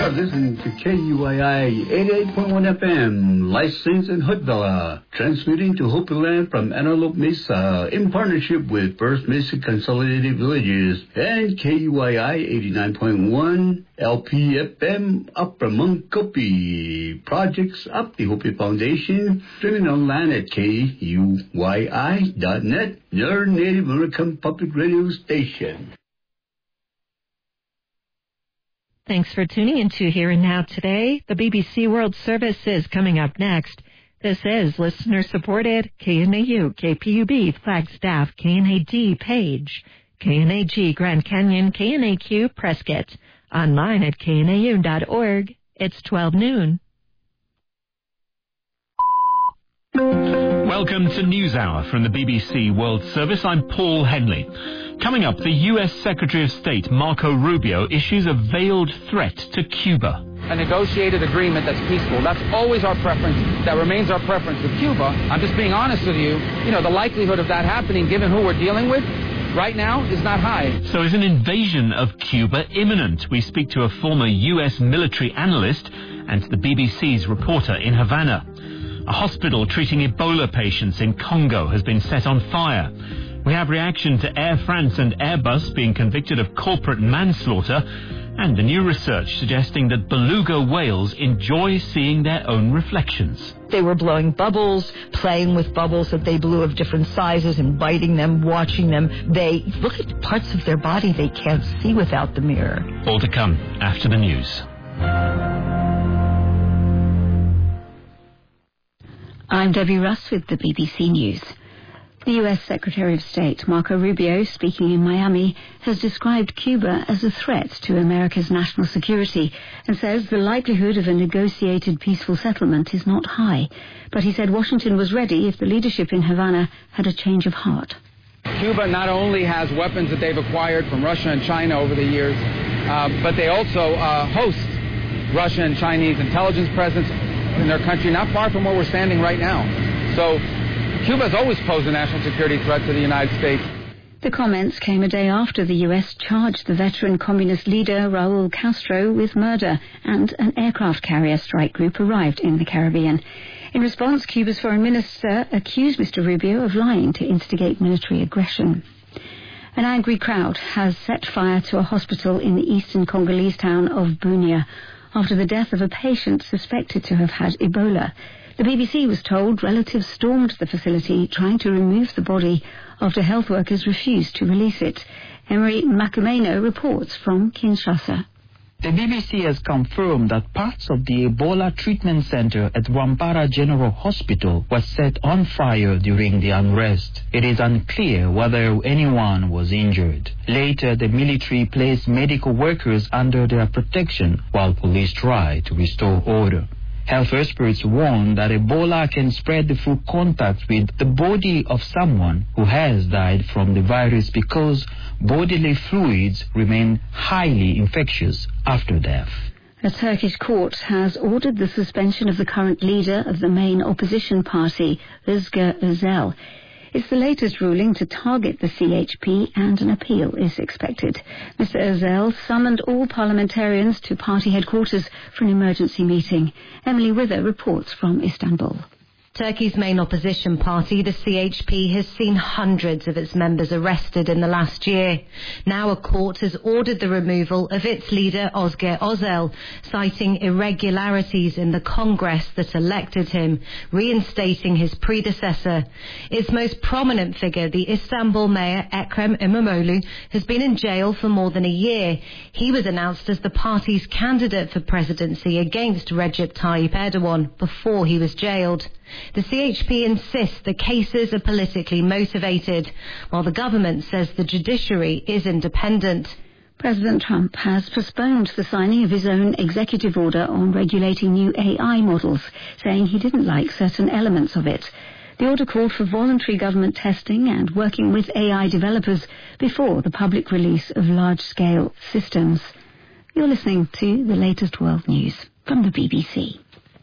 You're listening to KUII 88.1 FM, licensed in Hutvilla, transmitting to Hopi Land from Antelope Mesa in partnership with First Mesa Consolidated Villages and KUII 89.1 LPFM Upper Munkopi. Projects up the Hopi Foundation, streaming online at KUII.net, your Native American public radio station. Thanks for tuning into Here and Now today. The BBC World Service is coming up next. This is listener-supported KNAU, KPUB, Flagstaff, KNAD, Page, KNAG, Grand Canyon, KNAQ, Prescott. Online at knau.org. It's 12 noon. Welcome to NewsHour from the BBC World Service. I'm Paul Henley. Coming up, the U.S. Secretary of State Marco Rubio issues a veiled threat to Cuba. A negotiated agreement that's peaceful. That's always our preference. That remains our preference with Cuba. I'm just being honest with you. You know, the likelihood of that happening, given who we're dealing with right now, is not high. So is an invasion of Cuba imminent? We speak to a former U.S. military analyst and to the BBC's reporter in Havana. A hospital treating Ebola patients in Congo has been set on fire. We have reaction to Air France and Airbus being convicted of corporate manslaughter, and the new research suggesting that beluga whales enjoy seeing their own reflections. They were blowing bubbles, playing with bubbles that they blew of different sizes, inviting them, watching them. They look at parts of their body they can't see without the mirror. All to come after the news. I'm Debbie Russ with the BBC News. The U.S. Secretary of State Marco Rubio, speaking in Miami, has described Cuba as a threat to America's national security and says the likelihood of a negotiated peaceful settlement is not high. But he said Washington was ready if the leadership in Havana had a change of heart. Cuba not only has weapons that they've acquired from Russia and China over the years, but they also host Russian and Chinese intelligence presence in their country, not far from where we're standing right now. So Cuba has always posed a national security threat to the United States. The comments came a day after the U.S. charged the veteran communist leader Raul Castro with murder, and an aircraft carrier strike group arrived in the Caribbean. In response, Cuba's foreign minister accused Mr. Rubio of lying to instigate military aggression. An angry crowd has set fire to a hospital in the eastern Congolese town of Bunia after the death of a patient suspected to have had Ebola. The BBC was told relatives stormed the facility trying to remove the body after health workers refused to release it. Emery Makumeno reports from Kinshasa. The BBC has confirmed that parts of the Ebola treatment center at Rwampara General Hospital was set on fire during the unrest. It is unclear whether anyone was injured. Later, the military placed medical workers under their protection while police tried to restore order. Health experts warn that Ebola can spread through contact with the body of someone who has died from the virus because bodily fluids remain highly infectious after death. A Turkish court has ordered the suspension of the current leader of the main opposition party, Özgür Özel. It's the latest ruling to target the CHP, and an appeal is expected. Mr. Özel summoned all parliamentarians to party headquarters for an emergency meeting. Emily Wither reports from Istanbul. Turkey's main opposition party, the CHP, has seen hundreds of its members arrested in the last year. Now a court has ordered the removal of its leader, Özgür Özel, citing irregularities in the Congress that elected him, reinstating his predecessor. Its most prominent figure, the Istanbul mayor, Ekrem İmamoğlu, has been in jail for more than a year. He was announced as the party's candidate for presidency against Recep Tayyip Erdogan before he was jailed. The CHP insists the cases are politically motivated, while the government says the judiciary is independent. President Trump has postponed the signing of his own executive order on regulating new AI models, saying he didn't like certain elements of it. The order called for voluntary government testing and working with AI developers before the public release of large-scale systems. You're listening to the latest world news from the BBC.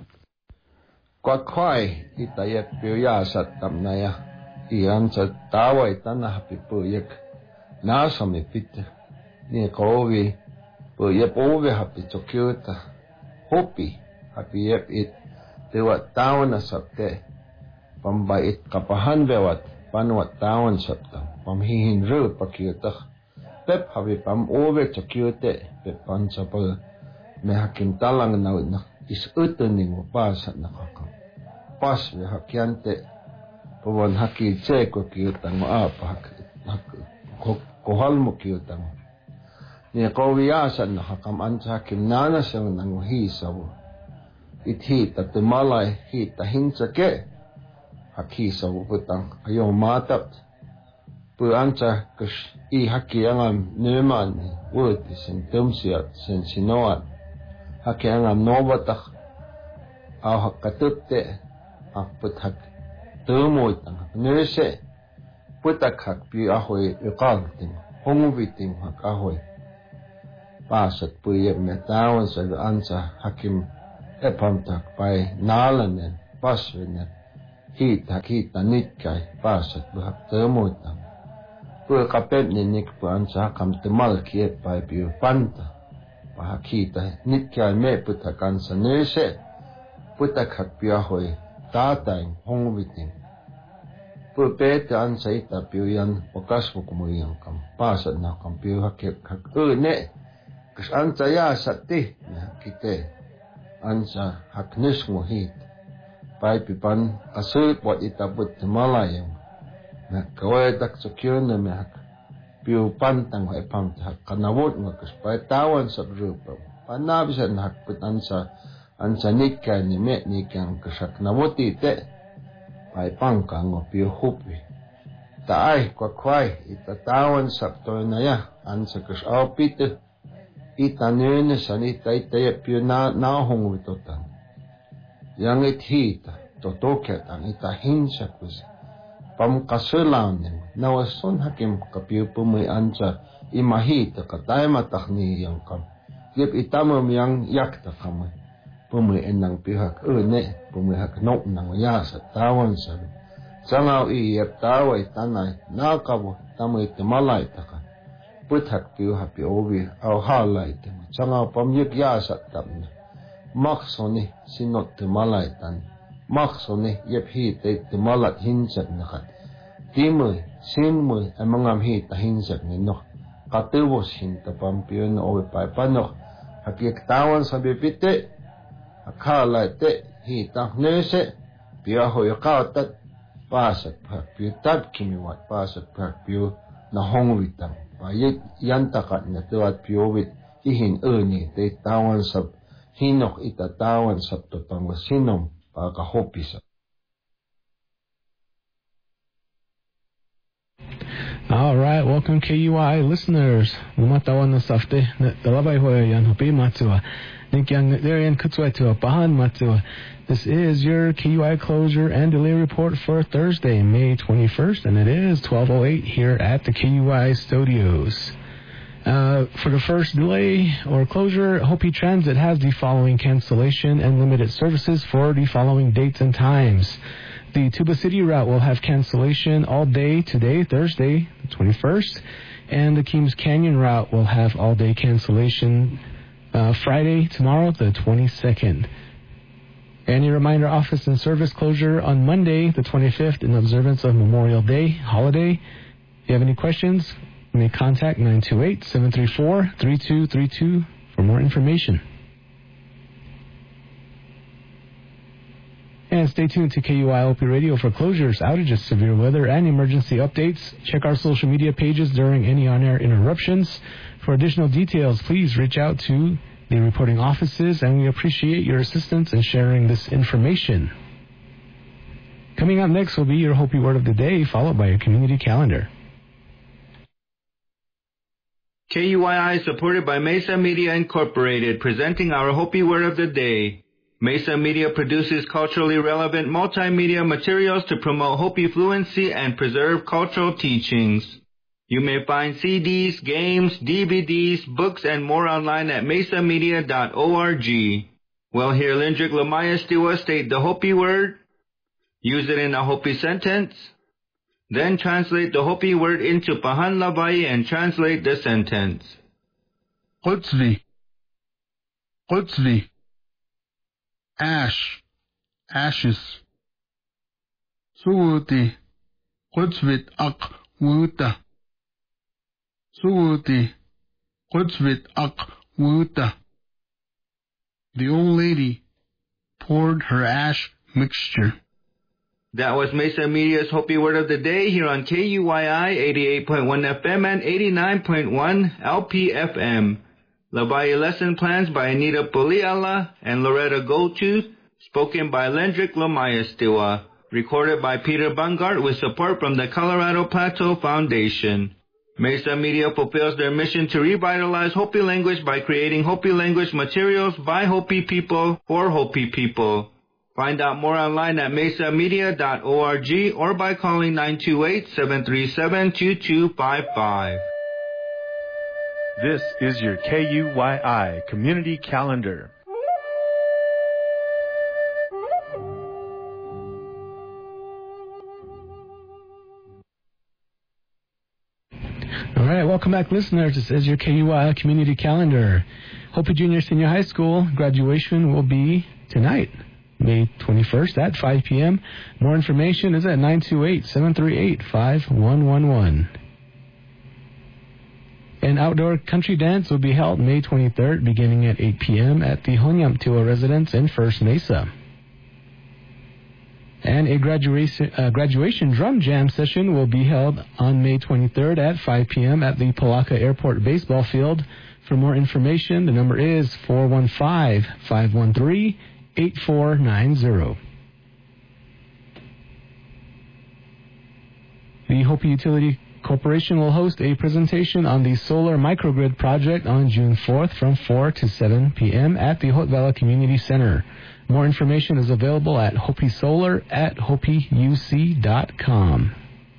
Quạt khoai itayak biya tamnaya iyan sa tawai tanah pipuyak nasa mipit ni kowi Pu yep ove happy chokyuta. Hopi happy yep it. Dewat taon na sapte. Pambait kapahan bewat. Panwat taon sapta. Pamhihin ru pakyuta. Pep happy pam ove chokyute. Pep pansapal. Me hakim talang na is utuning mo pasat na kakam. Pas me hakyante. Pawan haki tseko kyutang mo apa kohal mo kyutang. Niya kawiyasan na hakam ansa hakim nana siyang nang hisaw. Ithita tumalay hita hinsa ke. Hakisaw putang ayaw matap. Pu ansa kas I haki angam numan wuti sin tumsiyat sin sinoat. Haki angam nobatak. Aw hakatupte. Put hak tumoy tang nurse. Putak hak pi ahoy iqalting. Hongubiting hak ahoy. Pasat puyep metawan sa ansa hakim epamtak pay nalanen paswenen hita nitkay pasat buhak temutan pu kapep ninik pu ansa hakam temal kiep pay piu panta pahak hita nitkay me putak ansa nese putak hak piahoy tatay hongubiting pu pete ansa ita piu yan okas mo kumuyang kam pasat na kam piu hak ne Kas ansa ya sati na kite ansa haknis mo hit pai pipan asul pot itabut malayang na kawai tak sakyon na me hak piu pantang hai pam hak kanawot mo kas pai tawan sa grupo panabisan hak put ansa nikka ni me nikang kasak nawoti te pai pangkang o piu hupi taay kwakwai itatawan sakto na ya ansa kas awpite ita nene sanita ya piu na hong witotan. Yang hita totoketan ita hinsa kus. Pam kasulan nawason hakim kapiu pumui ansa imahita katay matakni yang kam. Yep itamam yang yakta kamay. Pumui enang pihak pumui hak nok nang yasa tawan sabi. Sangaw iyep taway tanay nakabo tamoy timalay takan. Puthak piu happy ovi au halai te changa pamyuk yasa tamna maksoni sinot te malaitan maksoni yep hi te malat hinsak nakat timui sinmui amangam hi ta hinsak ni no katubos hinta pampiu no ovi paipano hakiek tawan sabi pite akhalai te hi ta nese piu hoy kautat pasak piu tab kimiwat pasak piu na hongwitang Payet yantakat na tuat piowit ihin ni te tawan sab hinok itatawan sab totang sinom pagkahopisa. All right, welcome KUI listeners. Umatawan na safte na dalabay hoya yan hopi matua. Nikyang derian kutswa to pahan matua. This is your KUI closure and delay report for Thursday, May 21st, and it is 12:08 here at the KUI studios. For the first delay or closure, Hopi Transit has the following cancellation and limited services for the following dates and times. The Tuba City route will have cancellation all day today, Thursday, the 21st, and the Keams Canyon route will have all-day cancellation Friday, tomorrow, the 22nd. Any reminder office and service closure on Monday, the 25th, in observance of Memorial Day holiday. If you have any questions, you may contact 928-734-3232 for more information. And stay tuned to KUIOP Radio for closures, outages, severe weather, and emergency updates. Check our social media pages during any on-air interruptions. For additional details, please reach out to the reporting offices, and we appreciate your assistance in sharing this information. Coming up next will be your Hopi Word of the Day, followed by a community calendar. KUII is supported by Mesa Media Incorporated, presenting our Hopi Word of the Day. Mesa Media produces culturally relevant multimedia materials to promote Hopi fluency and preserve cultural teachings. You may find CDs, games, DVDs, books, and more online at mesamedia.org. Well, here Lindrick Lamaya Stiwa state the Hopi word, use it in a Hopi sentence, then translate the Hopi word into Pahan Lavai and translate the sentence. Hutzvi. Qutzvi, ash, ashes. Suwuti, Qutzvit ak wuta. Suwuti, Qutzvit ak wuta. The old lady poured her ash mixture. That was Mesa Media's Hopi Word of the Day here on KUYI 88.1 FM and 89.1 LPFM. Labayi lesson plans by Anita Poliala and Loretta Goldtooth, spoken by Lendrick Lomayastiwa, recorded by Peter Bungart with support from the Colorado Plateau Foundation. Mesa Media fulfills their mission to revitalize Hopi language by creating Hopi language materials by Hopi people for Hopi people. Find out more online at mesamedia.org or by calling 928-737-2255. This is your KUYI Community Calendar. All right, welcome back, listeners. This is your KUYI Community Calendar. Hopi Junior Senior High School graduation will be tonight, May 21st at 5 p.m. More information is at 928-738-5111. An outdoor country dance will be held May 23rd, beginning at 8 p.m. at the Honyamtua residence in First Mesa. And a graduation drum jam session will be held on May 23rd at 5 p.m. at the Palaka Airport baseball field. For more information, the number is 415-513-8490. The Hopi Utility Corporation will host a presentation on the solar microgrid project on June 4th from 4 to 7 p.m. at the Hotvela Community Center. More information is available at hopisolar@hopiuc.com.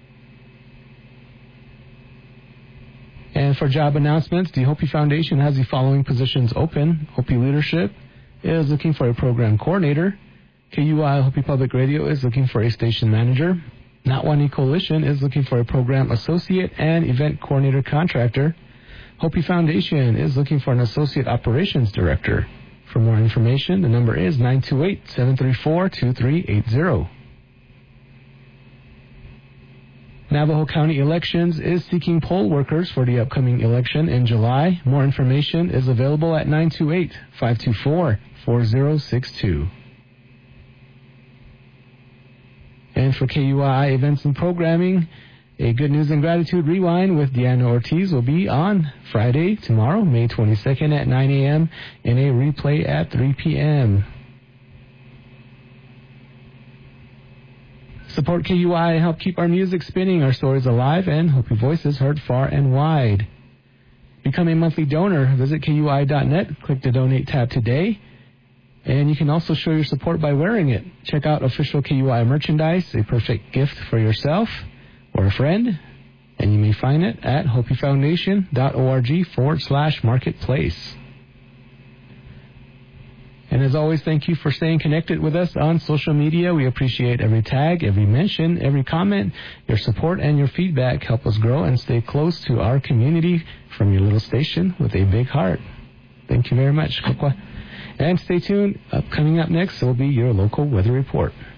And for job announcements, the Hopi Foundation has the following positions open. Hopi Leadership is looking for a program coordinator. KUI Hopi Public Radio is looking for a station manager. Natwani Coalition is looking for a program associate and event coordinator contractor. Hopi Foundation is looking for an associate operations director. For more information, the number is 928-734-2380. Navajo County Elections is seeking poll workers for the upcoming election in July. More information is available at 928-524-4062. And for KUI events and programming, a Good News and Gratitude Rewind with Deanna Ortiz will be on Friday, tomorrow, May 22nd at 9 a.m. and a replay at 3 p.m. Support KUI and help keep our music spinning, our stories alive, and Hopi voices heard far and wide. Become a monthly donor. Visit KUI.net, click the Donate tab today. And you can also show your support by wearing it. Check out official KUI merchandise, a perfect gift for yourself or a friend. And you may find it at hopifoundation.org/marketplace. And as always, thank you for staying connected with us on social media. We appreciate every tag, every mention, every comment. Your support and your feedback help us grow and stay close to our community from your little station with a big heart. Thank you very much, Kokwa. And stay tuned. Coming up next will be your local weather report.